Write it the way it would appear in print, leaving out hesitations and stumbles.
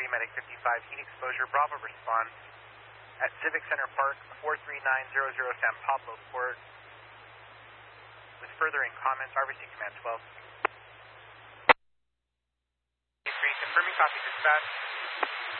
Medic 55, heat exposure, Bravo respond at Civic Center Park, 43900 San Pablo Port. With furthering comments, RBC Command 12. Confirming copy dispatch.